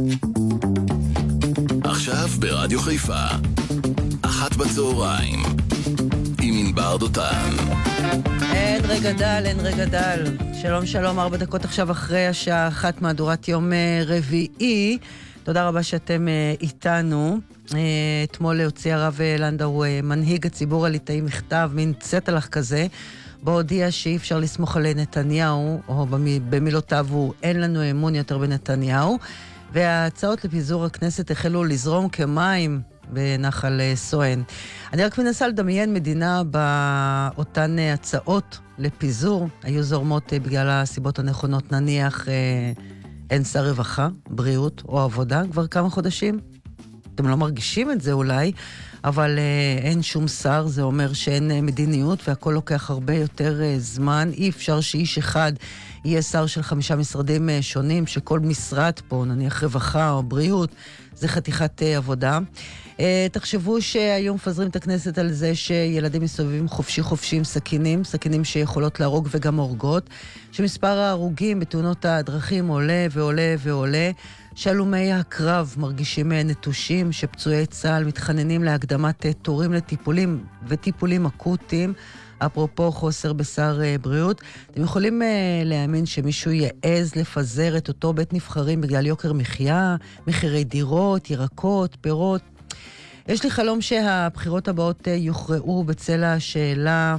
עכשיו ברדיו חיפה, 13:00, עם ענבר דותן. אין רגע דל. שלום שלום, 4 דקות עכשיו אחרי השעה 1 מהדורת יום רביעי. תודה רבה שאתם איתנו. אתמול הוציא הרב לנדאו, מנהיג הציבור הליטאי, מכתב, מין צטלך כזה, בו הודיע שאי אפשר לסמוך על נתניהו, או במילותיו הוא, אין לנו אמון יותר בנתניהו, וההצעות לפיזור הכנסת החלו לזרום כמים בנחל סואן. אני רק מנסה לדמיין מדינה באותן הצעות לפיזור, היו זורמות בגלל הסיבות הנכונות, נניח אין שר רווחה, בריאות או עבודה כבר כמה חודשים. אתם לא מרגישים את זה אולי, אבל אין שום שר, זה אומר שאין מדיניות והכל לוקח הרבה יותר זמן. אי אפשר שאיש אחד יהיה שר של 5 משרדים שונים, שכל משרד פה, נניח רווחה או בריאות, זה חתיכת עבודה. תחשבו שהיום מפזרים את הכנסת על זה שילדים מסתובבים חופשי עם סכינים שיכולות להרוג וגם הורגות, שמספר ההרוגים בתאונות הדרכים עולה, שהלומי הקרב מרגישים נטושים, שפצועי צה"ל מתחננים להקדמת תורים לטיפולים וטיפולים אקוטיים, אפרופו חוסר בשר בריאות. אתם יכולים להאמין שמישהו יעז לפזר את אותו בית נבחרים בגלל יוקר מחיה, מחירי דירות, ירקות, פירות? יש לי חלום שהבחירות הבאות יוכרעו בצל השאלה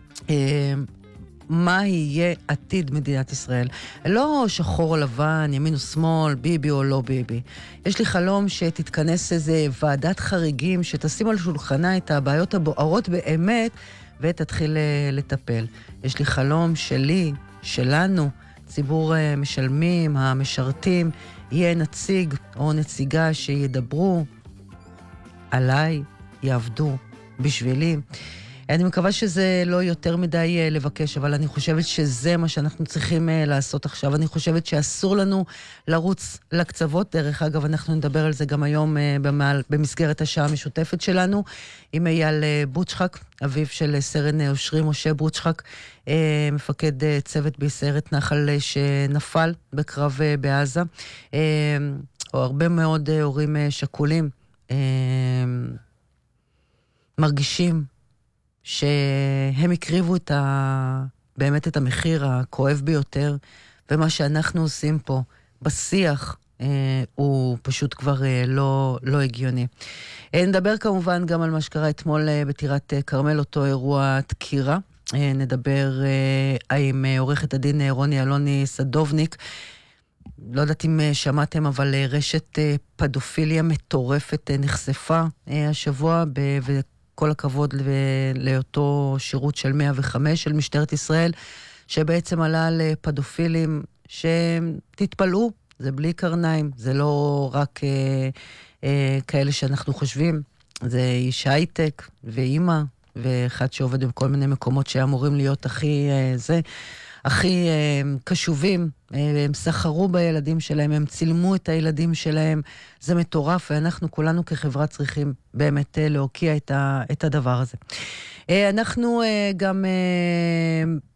מה יהיה עתיד מדינת ישראל. לא שחור או לבן, ימין או שמאל, ביבי או לא ביבי. יש לי חלום שתתכנס איזה ועדת חריגים שתשים על שולחנה את הבעיות הבוערות באמת ותתחיל לטפל. יש לי חלום שלי, שלנו, ציבור משלמים, המשרתים, יהיה נציג או נציגה שידברו עליי, יעבדו בשבילי. אני מקווה שזה לא יותר מדי לבקש, אבל אני חושבת שזה מה שאנחנו צריכים לעשות עכשיו. אני חושבת שאסור לנו לרוץ לקצוות. דרך אגב, אנחנו נדבר על זה גם היום במסגרת השעה המשותפת שלנו, עם אייל בוצ'חק, אביו של סרן אושרי משה בוצ'חק, מפקד צוות בסיירת נחל שנפל בקרב בעזה. הרבה מאוד הורים שכולים מרגישים שהם הקריבו באמת את המחיר הכואב ביותר, ומה שאנחנו עושים פה בשיח הוא פשוט כבר לא הגיוני. נדבר כמובן גם על מה שקרה אתמול בטירת כרמל, אותו אירוע דקירה. נדבר עם עורכת הדין רוני אלוני סדובניק. לא יודעת אם שמעתם, אבל רשת פדופיליה מטורפת נחשפה השבוע, וכל הכבוד לאותו שירות של 105 של משטרת ישראל, שבעצם עלה לפדופילים שתתפלאו, זה בלי קרניים, זה לא רק כאלה שאנחנו חושבים, זה איש הייטק ואימא, ואחד שעובד בכל מיני מקומות שאמורים להיות הכי קשובים. הם סחרו בילדים שלהם, הם צילמו את הילדים שלהם, זה מטורף, ואנחנו כולנו כחברה צריכים באמת להוקיע את הדבר הזה. אנחנו גם